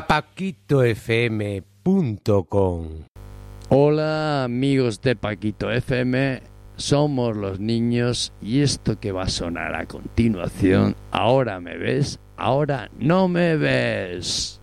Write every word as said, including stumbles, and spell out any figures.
paquito f m punto com. Hola amigos de Paquito F M, somos los niños y esto que va a sonar a continuación, ahora me ves, ahora no me ves.